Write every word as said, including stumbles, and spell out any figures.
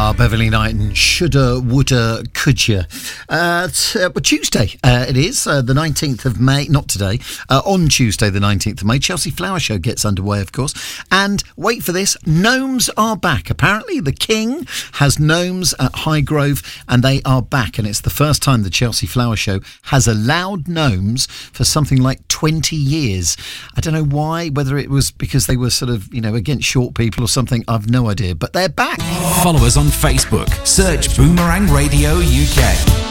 Ah, Beverly Knight and shoulda, woulda, coulda. Uh, t- uh, well, Tuesday uh, it is, uh, the nineteenth of May, not today, uh, on Tuesday the nineteenth of May, Chelsea Flower Show gets underway, of course. And wait for this, gnomes are back. Apparently the King has gnomes at Highgrove and they are back. And it's the first time the Chelsea Flower Show has allowed gnomes for something like twenty years. I don't know why, whether it was because they were sort of, you know, against short people or something, I've no idea. But they're back. Follow us on Facebook. Search Boomerang Radio U K.